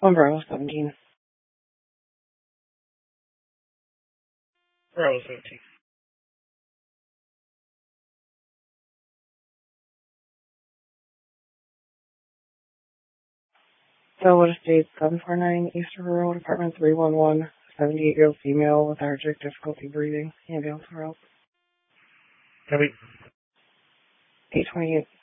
Bravo 17. Bravo 17. So what is date 749 Eastern Road, apartment 311, 78-year-old female with allergic difficulty breathing. Ambulance for help. Copy. 828.